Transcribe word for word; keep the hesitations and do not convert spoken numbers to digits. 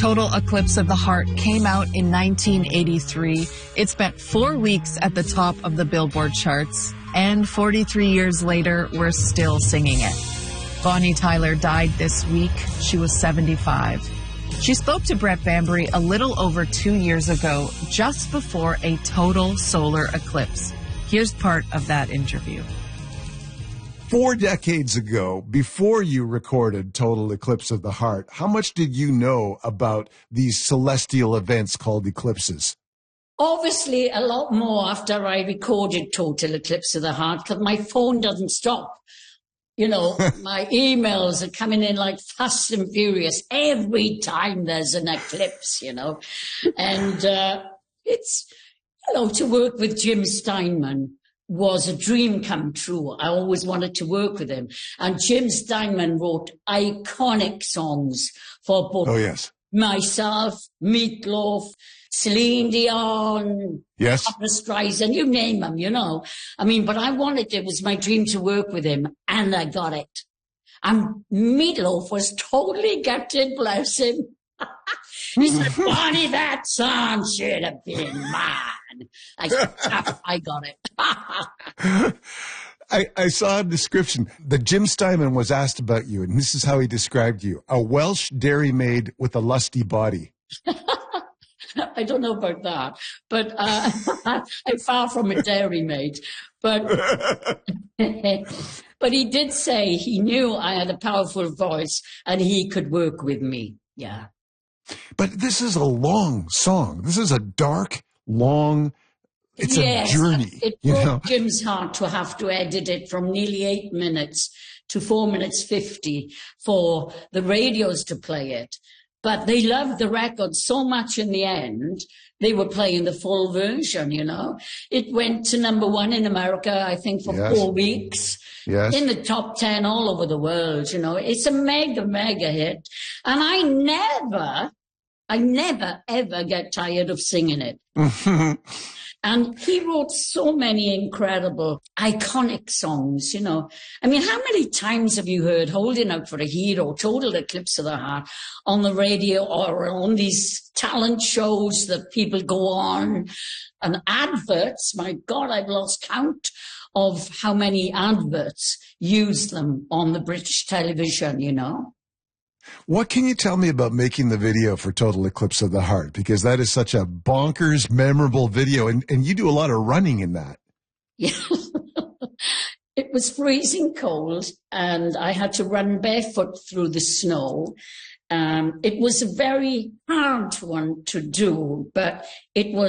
Total Eclipse of the Heart came out in nineteen eighty-three. It spent four weeks at the top of the Billboard charts, and forty-three years later, we're still singing it. Bonnie Tyler died this week. She was seventy-five. She spoke to Brett Bambury a little over two years ago, just before a total solar eclipse. Here's part of that interview. Four decades ago, before you recorded Total Eclipse of the Heart, how much did you know about these celestial events called eclipses? Obviously, a lot more after I recorded Total Eclipse of the Heart, because my phone doesn't stop. You know, my emails are coming in like fast and furious every time there's an eclipse, you know. And uh, it's, you know, to work with Jim Steinman was a dream come true. I always wanted to work with him. And Jim Steinman wrote iconic songs for both oh, yes. myself, Meat Loaf, Celine Dion, yes, Barbra Streisand, you name them, you know. I mean, but I wanted, it was my dream to work with him, and I got it. And Meat Loaf was totally gutted, bless him. He said, Bonnie, that song should have been mine. I said, I got it. I, I saw a description that Jim Steinman was asked about you, and this is how he described you: a Welsh dairymaid with a lusty body. I don't know about that, but uh, I'm far from a dairymaid. But but he did say he knew I had a powerful voice and he could work with me. Yeah. But this is a long song. This is a dark, long. It's yes, a journey. It you broke know? Jim's heart to have to edit it from nearly eight minutes to four minutes fifty for the radios to play it. But they loved the record so much in the end, they were playing the full version, you know. It went to number one in America, I think, for yes. four weeks. Yes. In the top ten all over the world, you know. It's a mega, mega hit. And I never, I never, ever get tired of singing it. And he wrote so many incredible, iconic songs, you know. I mean, how many times have you heard Holding Out for a Hero, Total Eclipse of the Heart on the radio or on these talent shows that people go on, and adverts? My God, I've lost count of how many adverts use them on the British television, you know. What can you tell me about making the video for Total Eclipse of the Heart? Because that is such a bonkers, memorable video, and, and you do a lot of running in that. Yeah. It was freezing cold, and I had to run barefoot through the snow. Um, it was a very hard one to do, but it was